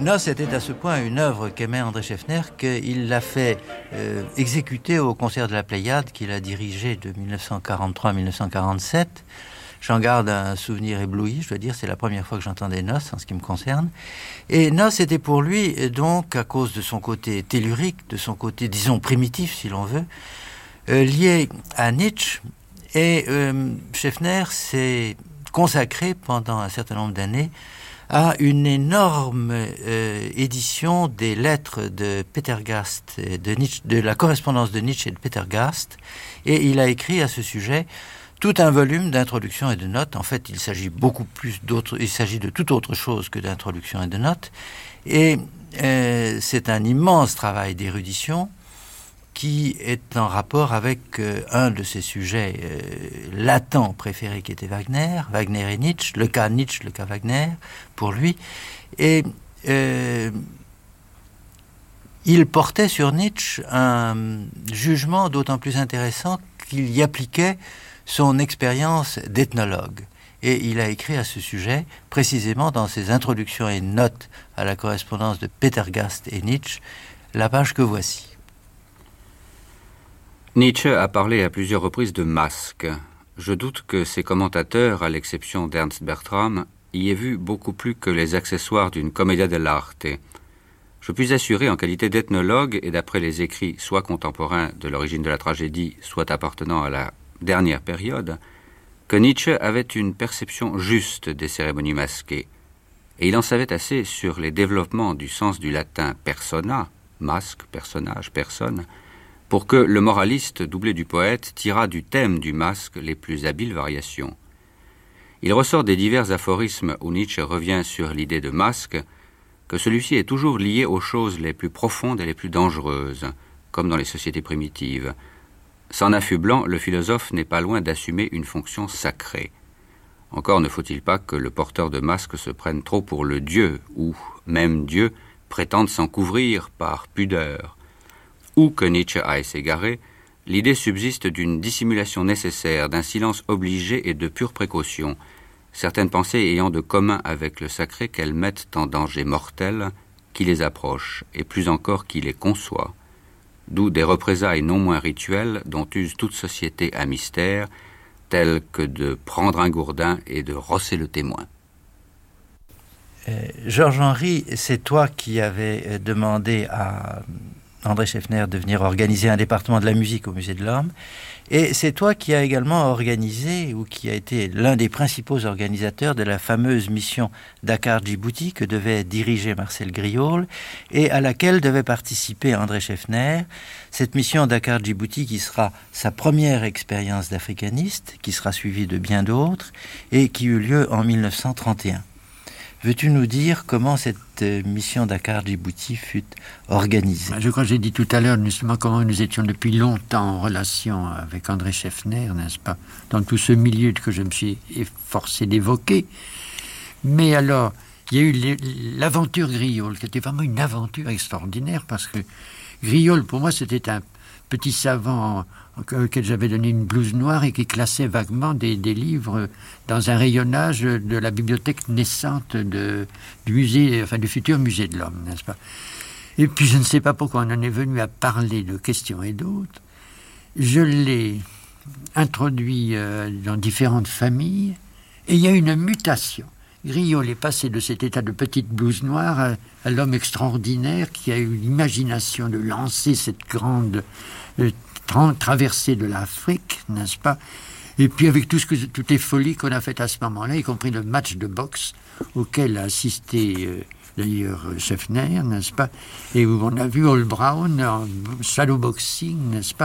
Nos était à ce point une œuvre qu'aimait André Scheffner qu'il l'a fait exécuter au concert de la Pléiade qu'il a dirigé de 1943 à 1947. J'en garde un souvenir ébloui, je dois dire, c'est la première fois que j'entendais Nos en ce qui me concerne. Et Nos était pour lui, donc, à cause de son côté tellurique, de son côté, disons, primitif, si l'on veut, lié à Nietzsche. Et Scheffner s'est consacré pendant un certain nombre d'années à une énorme édition des lettres de Peter Gast, de la correspondance de Nietzsche et de Peter Gast, et il a écrit à ce sujet tout un volume d'introduction et de notes. En fait, il s'agit de toute autre chose que d'introduction et de notes, et c'est un immense travail d'érudition qui est en rapport avec un de ses sujets latents préférés qui était Wagner et Nietzsche, le cas Nietzsche, le cas Wagner, pour lui. Et il portait sur Nietzsche un jugement d'autant plus intéressant qu'il y appliquait son expérience d'ethnologue. Et il a écrit à ce sujet, précisément dans ses introductions et notes à la correspondance de Peter Gast et Nietzsche, la page que voici. Nietzsche a parlé à plusieurs reprises de masque. Je doute que ses commentateurs, à l'exception d'Ernst Bertram, y aient vu beaucoup plus que les accessoires d'une commedia dell'arte. Je puis assurer, en qualité d'ethnologue, et d'après les écrits soit contemporains de l'origine de la tragédie, soit appartenant à la dernière période, que Nietzsche avait une perception juste des cérémonies masquées. Et il en savait assez sur les développements du sens du latin persona, masque, personnage, personne, pour que le moraliste, doublé du poète, tirât du thème du masque les plus habiles variations. Il ressort des divers aphorismes où Nietzsche revient sur l'idée de masque que celui-ci est toujours lié aux choses les plus profondes et les plus dangereuses, comme dans les sociétés primitives. S'en affublant, le philosophe n'est pas loin d'assumer une fonction sacrée. Encore ne faut-il pas que le porteur de masque se prenne trop pour le Dieu, ou, même Dieu, prétende s'en couvrir par pudeur. Ou que Nietzsche aille s'égarer, l'idée subsiste d'une dissimulation nécessaire, d'un silence obligé et de pure précaution, certaines pensées ayant de commun avec le sacré qu'elles mettent en danger mortel, qui les approche, et plus encore qui les conçoit. D'où des représailles non moins rituelles dont use toute société à mystère, telles que de prendre un gourdin et de rosser le témoin. Georges-Henri, c'est toi qui avais demandé à André Scheffner de venir organiser un département de la musique au Musée de l'Homme. Et c'est toi qui as également organisé, ou qui a été l'un des principaux organisateurs de la fameuse mission Dakar-Djibouti que devait diriger Marcel Griaule et à laquelle devait participer André Scheffner. Cette mission Dakar-Djibouti qui sera sa première expérience d'africaniste, qui sera suivie de bien d'autres et qui eut lieu en 1931. Veux-tu nous dire comment cette mission Dakar-Djibouti fut organisée ? Je crois que j'ai dit tout à l'heure justement comment nous étions depuis longtemps en relation avec André Scheffner, n'est-ce pas, dans tout ce milieu que je me suis efforcé d'évoquer. Mais alors, il y a eu l'aventure Griaule, qui était vraiment une aventure extraordinaire, parce que Griaule, pour moi, c'était un petit savant auquel j'avais donné une blouse noire et qui classait vaguement des livres dans un rayonnage de la bibliothèque naissante du musée, enfin du futur musée de l'Homme, n'est-ce pas ? Et puis je ne sais pas pourquoi on en est venu à parler de questions et d'autres. Je l'ai introduit dans différentes familles et il y a une mutation. Griaule est passé de cet état de petite blouse noire à l'homme extraordinaire qui a eu l'imagination de lancer cette grande traversée de l'Afrique, n'est-ce pas ? Et puis avec toutes les folies qu'on a faites à ce moment-là, y compris le match de boxe auquel a assisté d'ailleurs Scheffner, n'est-ce pas ? Et où on a vu Hall Brown en shadowboxing, n'est-ce pas ?